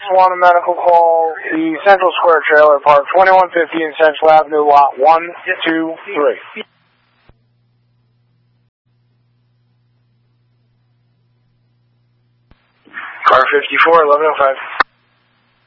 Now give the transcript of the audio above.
want a medical call. The Central Square Trailer Park, 2150 in Central Avenue, lot 1, 2, 3. Car 54, 1105.